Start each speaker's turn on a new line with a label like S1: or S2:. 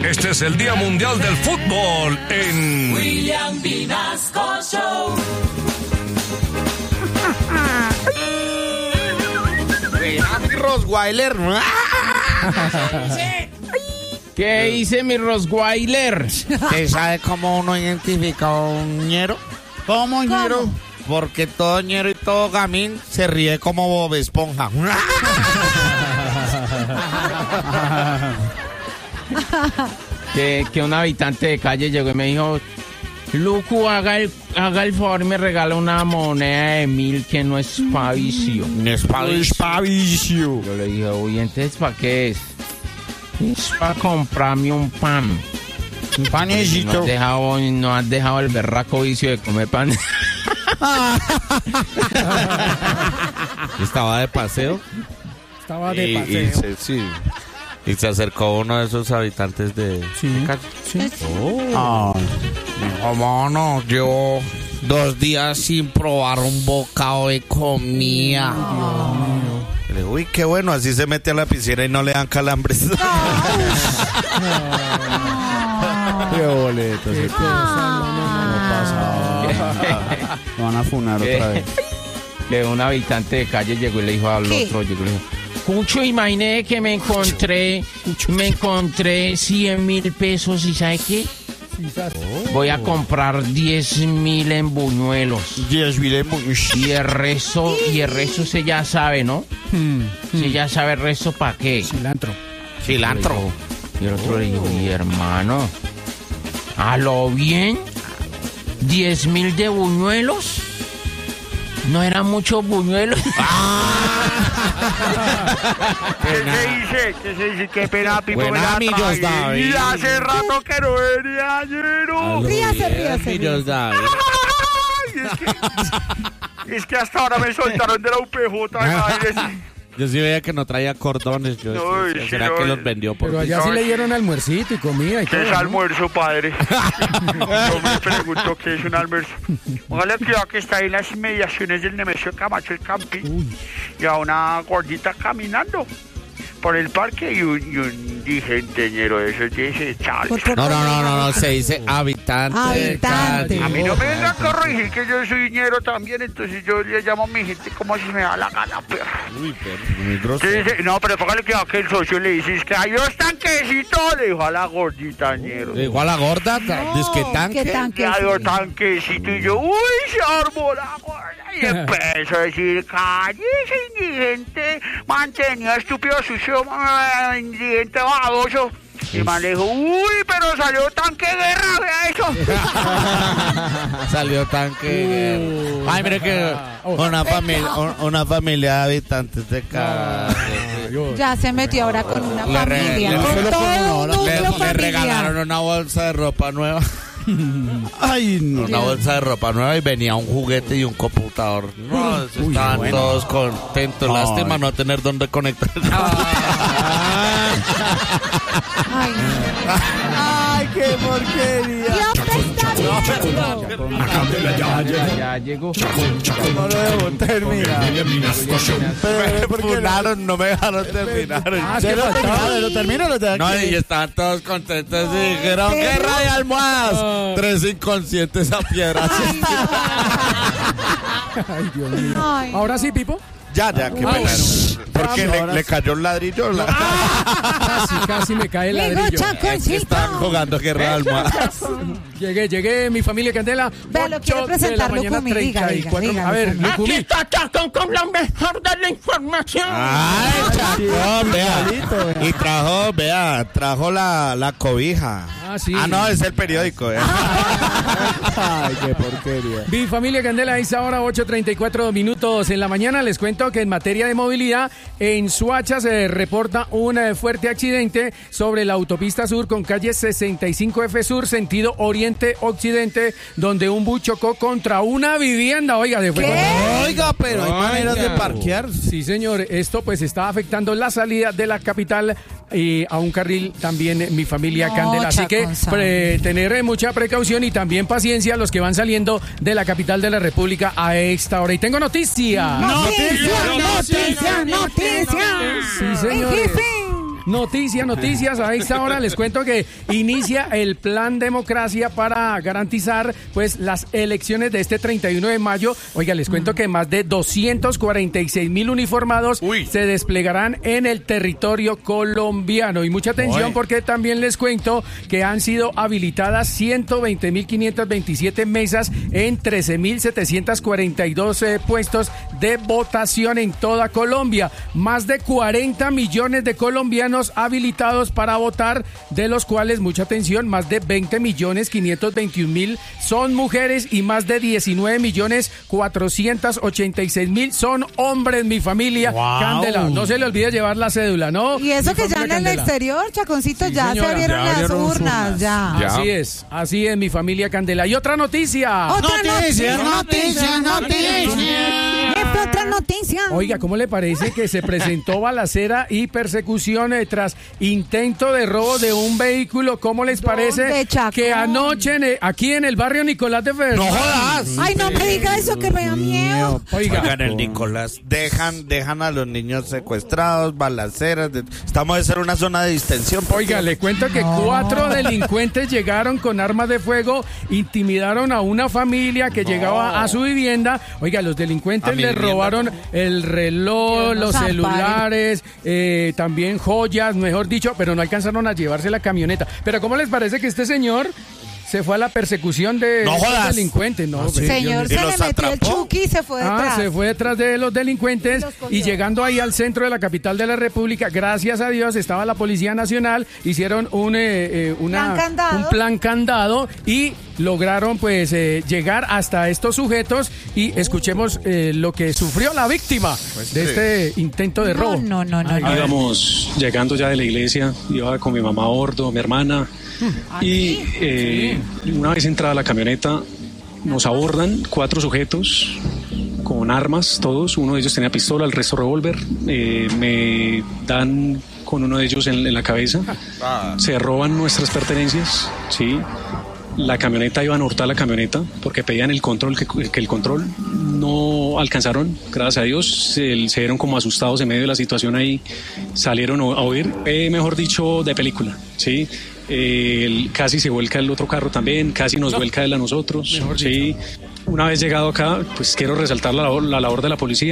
S1: Este es el Día Mundial del Fútbol en
S2: William Vinasco Show.
S3: Rosweiler.
S4: ¿Qué dice mi Rosweiler?
S3: ¿Usted sabe cómo uno identifica a un ñero?
S5: ¿Cómo, ñero?
S3: Porque todo ñero y todo gamín se ríe como Bob Esponja.
S4: Que un habitante de calle llegó y me dijo: Lucu, haga el favor y me regala una moneda de 1.000 que no es pavicio.
S3: No es pavicio.
S4: Yo le dije: uy, entonces ¿para qué es? Es para comprarme un pan.
S3: Un panecito.
S4: No has dejado el berraco vicio de comer pan.
S3: Estaba de paseo. Y se acercó uno de esos habitantes de calle.
S5: Sí.
S3: ¿Cómo no? Llevo 2 días sin probar un bocado de comida. Le digo, uy, qué bueno, así se mete a la piscina y no le dan calambres.
S5: Qué boleto. Qué cosa, no pasaba. Me van a funar otra vez.
S4: Un habitante de calle llegó y le dijo al otro, llegó y le dijo: Cucho, imaginé que me encontré 100.000 pesos y ¿sabe qué? Voy a comprar 10.000 en buñuelos.
S3: 10.000 en buñuelos.
S4: Y el resto se ya sabe, ¿no? Si ya sabe el resto, ¿para qué?
S5: Cilantro.
S4: Y el otro le dijo: y hermano, ¿a lo bien? ¿10.000 de buñuelos? ¿No eran muchos buñuelos?
S6: ¿Qué se dice? Qué pena, Pipo.
S3: Buenamillos, David.
S6: Y hace rato que no venía, ñero.
S3: Ríase.
S6: Es que hasta ahora me soltaron de la UPJ.
S3: Yo sí veía que no traía cordones. ¿Será que los vendió por
S5: Pero allá sí le dieron almuercito y comida y todo.
S6: ¿Qué es almuerzo, padre? Yo me pregunto qué es un almuerzo. Ojalá cuidado que está ahí en las inmediaciones del Nemesio Camacho, el Campín. Y a una gordita caminando por el parque y un indigente,ñero de esos dice: chale.
S3: No, se dice habitante.
S6: A mí no me venga a corregir que yo soy ñero también, entonces yo le llamo a mi gente como si me da la gana, perro.
S3: Uy, pero muy grosero.
S6: No, pero póngale cuidado que el socio le dice: es que hay 2 tanquecitos, le dijo a la gordita, ñero.
S3: Le dijo a la gorda, disque tanque.
S6: Y hay 2 tanquecitos y yo, uy, se armó la gorda. Y empezó a decir: cállese, indigente, mantenido estúpido, sucio, indigente, baboso. Y el man le dijo: uy, pero salió tanque guerra, vea eso.
S3: Salió tanque. Ay, mire que una familia de habitantes de cada.
S7: Ya se metió ahora con una familia.
S3: Le regalaron una bolsa de ropa nueva.
S5: Ay, no.
S3: Una bolsa de ropa nueva y venía un juguete y un computador. No, estaban todos contentos.
S5: Ay.
S3: Lástima no tener dónde conectar.
S7: Ay,
S5: qué porquería.
S4: Ya llegó.
S5: No lo debo terminar.
S3: No me dejaron terminar.
S5: ¿Lo termino?
S3: No, y estaban todos contentos y dijeron: guerra de almohadas. 3 inconscientes a piedras.
S5: Ay, Dios mío. Ahora sí, Pipo.
S3: Ya, qué pena. Porque le cayó el ladrillo.
S5: Casi me cae el ladrillo.
S3: Estaban jugando guerra de almohadas.
S5: Llegué, mi familia Candela.
S7: Vea, lo quiero presentar, Lucumí. Diga.
S5: A ver, Lucumí.
S4: Aquí está Chacón con la mejor de la información.
S3: Ay, Chacón, vea. Y trajo la cobija.
S5: Sí.
S3: No, es el periódico.
S5: Ay, qué porquería. Mi familia Candela, es ahora 8:34 minutos en la mañana. Les cuento que en materia de movilidad, en Soacha se reporta un fuerte accidente sobre la autopista sur con calle 65F Sur, sentido oriente-occidente, donde un bus chocó contra una vivienda. Oiga,
S3: pero hay maneras de parquear.
S5: Sí, señor. Esto pues está afectando la salida de la capital a un carril también, mi familia Candela. Así que tener mucha precaución y también paciencia a los que van saliendo de la capital de la República a esta hora. Y tengo noticia.
S7: ¡Noticia!
S5: Sí, señor. Noticias. A esta hora les cuento que inicia el Plan Democracia para garantizar pues las elecciones de este 31 de mayo. Oiga, les cuento que más de 246,000 uniformados se desplegarán en el territorio colombiano. Y mucha atención porque también les cuento que han sido habilitadas 120,527 mesas en 13,742 puestos de votación en toda Colombia. Más de 40 millones de colombianos habilitados para votar, de los cuales, mucha atención, más de 20,521,000 son mujeres y más de 19,486,000 son hombres, mi familia. Candela, no se le olvide llevar la cédula, ¿no?
S7: Y eso que ya en el exterior, Chaconcito, sí, ya señora, se abrieron las urnas, ya.
S5: Así es, mi familia Candela. Y otra noticia.
S7: Otra noticia.
S5: Oiga, ¿cómo le parece que se presentó balacera y persecución tras intento de robo de un vehículo? ¿Cómo les parece que anoche aquí en el barrio Nicolás de Ferrer?
S3: ¡No jodas!
S7: Ay, no me diga eso, que me da miedo.
S3: Oigan, el Nicolás, dejan a los niños secuestrados, balaceras. Estamos de ser una zona de distensión.
S5: Oiga, le cuento que 4 delincuentes llegaron con armas de fuego, intimidaron a una familia que llegaba a su vivienda. Oiga, los delincuentes le robaron el reloj, los celulares, también joyas, mejor dicho, pero no alcanzaron a llevarse la camioneta. Pero ¿cómo les parece que este señor se fue a la persecución de los delincuentes? No,
S7: señor, se le metió el Chucky y se fue detrás.
S5: Se fue detrás de los delincuentes y llegando ahí al centro de la capital de la República, gracias a Dios estaba la Policía Nacional, hicieron un plan candado y lograron pues llegar hasta estos sujetos y escuchemos lo que sufrió la víctima de este intento de robo.
S7: No.
S8: Íbamos llegando ya de la iglesia, iba con mi mamá a bordo, mi hermana. Y una vez entrada la camioneta, nos abordan 4 sujetos con armas, todos. Uno de ellos tenía pistola, el resto revólver. Me dan con uno de ellos en la cabeza. Se roban nuestras pertenencias, ¿sí? La camioneta, iban a hurtar la camioneta porque pedían el control, que el control no alcanzaron, gracias a Dios. Se vieron como asustados en medio de la situación ahí, salieron a huir, mejor dicho, de película, ¿sí? Casi se vuelca el otro carro también, casi nos vuelca él a nosotros, ¿sí? Una vez llegado acá, pues quiero resaltar la labor de la policía.